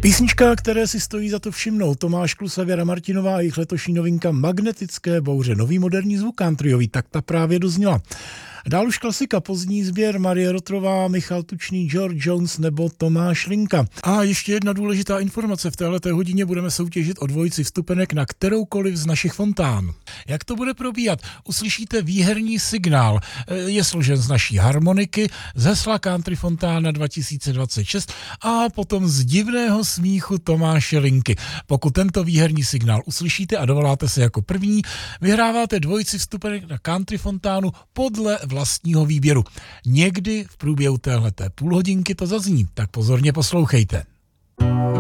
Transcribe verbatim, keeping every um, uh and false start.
Písnička, které si stojí za to všimnout, Tomáš Klus a Věra Martinová a jejich letošní novinka Magnetické bouře, nový moderní zvuk countryový, tak ta právě dozněla. Dál už klasika, pozdní sběr, Marie Rotrová, Michal Tučný, George Jones nebo Tomáš Linka. A ještě jedna důležitá informace, v téhleté hodině budeme soutěžit o dvojici vstupenek na kteroukoliv z našich fontán. Jak to bude probíhat? Uslyšíte výherní signál. Je složen z naší harmoniky, z hesla Country Fontána dva tisíce dvacet šest a potom z divného smíchu Tomáše Linky. Pokud tento výherní signál uslyšíte a dovoláte se jako první, vyhráváte dvojici vstupenek na Country Fontánu podle vlastního výběru. Někdy v průběhu téhleté půlhodinky to zazní, tak pozorně poslouchejte.